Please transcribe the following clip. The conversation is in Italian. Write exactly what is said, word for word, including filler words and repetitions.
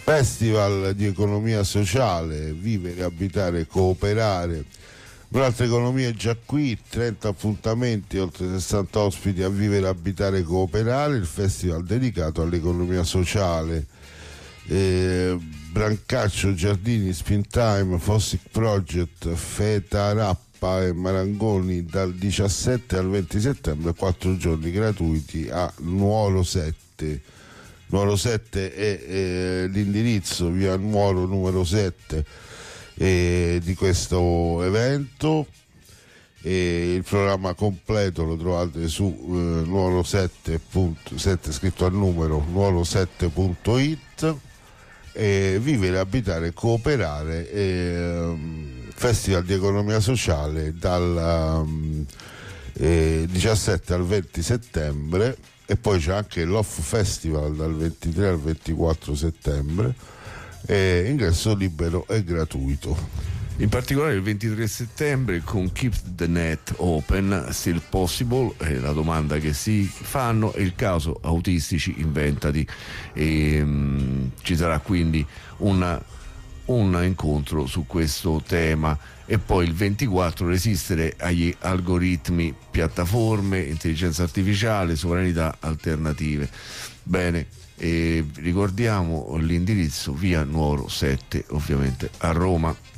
Festival di economia sociale, vivere, abitare, cooperare. Un'altra economia è già qui, trenta appuntamenti, oltre sessanta ospiti a vivere, abitare, cooperare, il festival dedicato all'economia sociale. Eh, Brancaccio, Giardini, Spin Time, Fossic Project, Feta Rappa e Marangoni dal diciassette al venti settembre, quattro giorni gratuiti a Nuoro sette. Nuoro sette è eh, l'indirizzo, via Nuoro numero sette eh, di questo evento. E il programma completo lo trovate su eh, nuoro sette punto sette scritto al numero nuoro sette punto it. E vivere, abitare, cooperare, eh, festival di economia sociale dal um, eh, diciassette al venti settembre, e poi c'è anche l'Off Festival dal ventitré al ventiquattro settembre, eh, ingresso libero e gratuito. In particolare il ventitré settembre con Keep the Net Open, Still Possible, è la domanda che si fanno, e il caso Autistici Inventati. E, um, ci sarà quindi una, un incontro su questo tema. E poi il ventiquattro, resistere agli algoritmi, piattaforme, intelligenza artificiale, sovranità alternative. Bene, e ricordiamo l'indirizzo, via Nuoro sette, ovviamente a Roma.